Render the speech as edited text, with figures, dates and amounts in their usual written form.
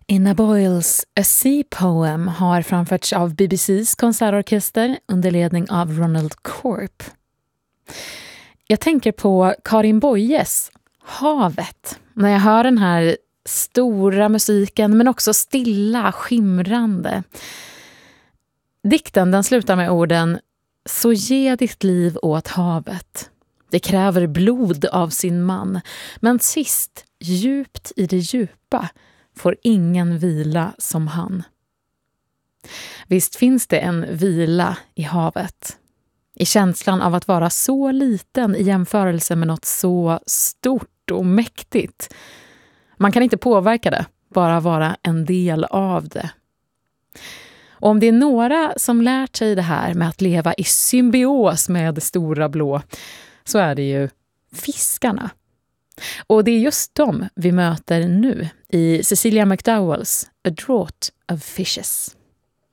Inna Boyles A Sea Poem har framförts av BBCs konsertorkester under ledning av Ronald Corp. Jag tänker på Karin Boyes Havet när jag hör den här stora musiken men också stilla, skimrande. Dikten den slutar med orden: så ge ditt liv åt havet. Det kräver blod av sin man, men sist, djupt i det djupa, får ingen vila som han. Visst finns det en vila i havet. I känslan av att vara så liten i jämförelse med något så stort och mäktigt. Man kan inte påverka det, bara vara en del av det. Och om det är några som lärt sig det här med att leva i symbios med det stora blå, så är det ju fiskarna. Och det är just dem vi möter nu i Cecilia McDowells A Draught of Fishes.